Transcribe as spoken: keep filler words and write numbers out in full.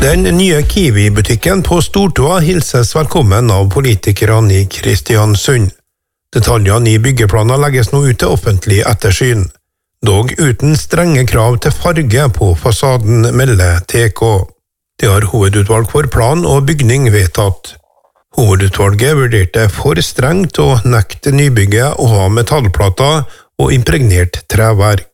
Den nye Kiwi-butikken på Stortua hilses velkommen av politikerne i Kristiansund. Detaljene i byggeplaner legges nå ut til offentlig ettersyn, dog uten strenge krav til farge på fasaden, melder T K. Det har hovedutvalg for plan og bygning vedtatt. Hovedutvalget vurderte for strengt å nekte nybygget å ha metallplater og impregnert treverk.